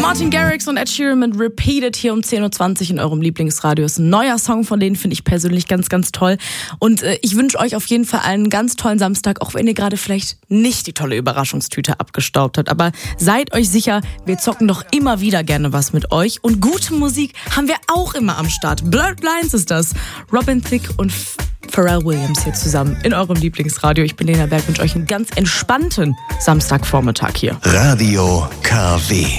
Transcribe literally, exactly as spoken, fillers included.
Martin Garrix und Ed Sheeran mit Repeated hier um zehn Uhr zwanzig in eurem Lieblingsradio. Ist ein neuer Song von denen, finde ich persönlich ganz, ganz toll. Und äh, ich wünsche euch auf jeden Fall einen ganz tollen Samstag, auch wenn ihr gerade vielleicht nicht die tolle Überraschungstüte abgestaubt habt. Aber seid euch sicher, wir zocken doch immer wieder gerne was mit euch. Und gute Musik haben wir auch immer am Start. Blurred Lines ist das. Robin Thicke und Pharrell Williams hier zusammen in eurem Lieblingsradio. Ich bin Lena Berg, wünsche euch einen ganz entspannten Samstagvormittag hier. Radio K W.